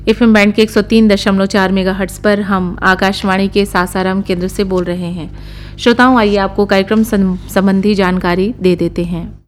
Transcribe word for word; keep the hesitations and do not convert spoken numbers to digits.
FM band के एक सौ तीन दशमलव चार मेगाहर्ट्ज पर हम आकाशवाणी के सासाराम केंद्र से बोल रहे हैं। श्रोताओं, आइए आपको कार्यक्रम संबंधी जानकारी दे देते हैं।